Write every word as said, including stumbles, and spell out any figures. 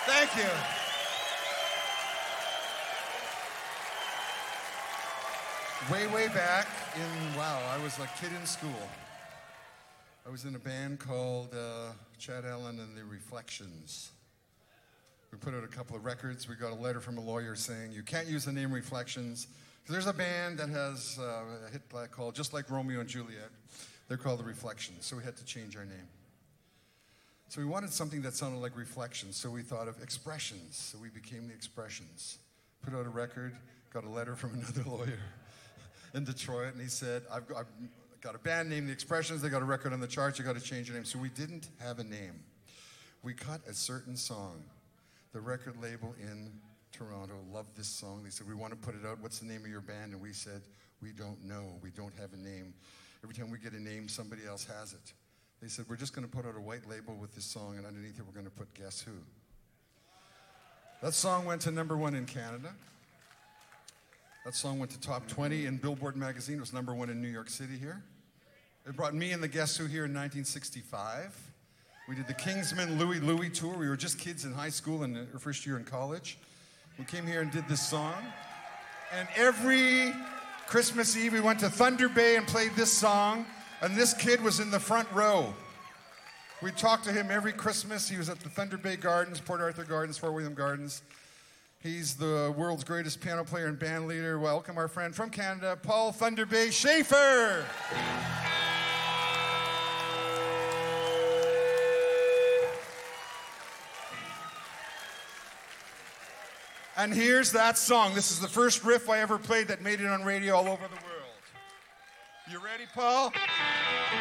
Thank you. Way, way back in, wow, I was a kid in school. I was in a band called uh, Chad Allen and the Reflections. We put out a couple of records. We got a letter from a lawyer saying, you can't use the name Reflections. Because there's a band that has uh, a hit called, just like Romeo and Juliet, they're called the Reflections. So we had to change our name. So we wanted something that sounded like Reflections. So we thought of Expressions. So we became the Expressions. Put out a record, got a letter from another lawyer in Detroit, and he said, I've got, I've got a band named The Expressions, they got a record on the charts, you got to change your name. So we didn't have a name. We cut a certain song. The record label in Toronto loved this song. They said, we want to put it out. What's the name of your band? And we said, we don't know. We don't have a name. Every time we get a name, somebody else has it. They said, we're just going to put out a white label with this song, and underneath it, we're going to put Guess Who. That song went to number one in Canada. That song went to top twenty in Billboard magazine. It was number one in New York City here. It brought me and the Guess Who here in nineteen sixty-five. We did the Kingsman Louie Louie tour. We were just kids in high school and our first year in college. We came here and did this song. And every Christmas Eve, we went to Thunder Bay and played this song. And this kid was in the front row. We talked to him every Christmas. He was at the Thunder Bay Gardens, Port Arthur Gardens, Fort William Gardens. He's the world's greatest piano player and band leader. Welcome our friend from Canada, Paul Thunder Bay Schaefer. And here's that song. This is the first riff I ever played that made it on radio all over the world. You ready, Paul?